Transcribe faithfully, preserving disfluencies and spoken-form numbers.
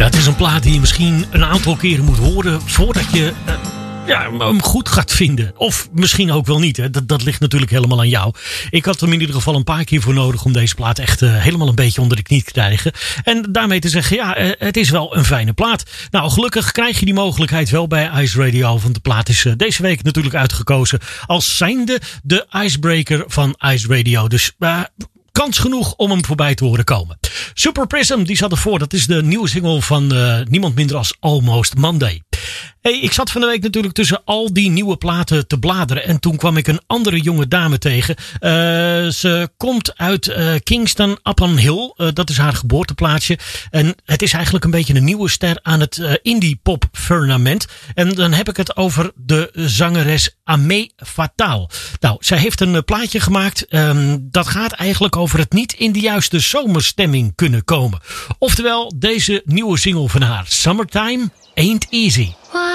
Ja, het is een plaat die je misschien een aantal keren moet horen voordat je uh, ja, hem goed gaat vinden. Of misschien ook wel niet. Hè. Dat, dat ligt natuurlijk helemaal aan jou. Ik had hem in ieder geval een paar keer voor nodig om deze plaat echt uh, helemaal een beetje onder de knie te krijgen. En daarmee te zeggen, ja, uh, het is wel een fijne plaat. Nou, gelukkig krijg je die mogelijkheid wel bij Ice Radio. Want de plaat is uh, deze week natuurlijk uitgekozen als zijnde de icebreaker van Ice Radio. Dus uh, kans genoeg om hem voorbij te horen komen. Super Prism, die zat ervoor. Dat is de nieuwe single van uh, niemand minder als Almost Monday. Hey, ik zat van de week natuurlijk tussen al die nieuwe platen te bladeren. En toen kwam ik een andere jonge dame tegen. Uh, ze komt uit uh, Kingston upon Hill. Uh, dat is haar geboorteplaatsje. En het is eigenlijk een beetje een nieuwe ster aan het uh, indie pop firmament. En dan heb ik het over de zangeres Amé Fataal. Nou, zij heeft een uh, plaatje gemaakt. Um, dat gaat eigenlijk over het niet in de juiste zomerstemming kunnen komen. Oftewel, deze nieuwe single van haar, Summertime Ain't Easy.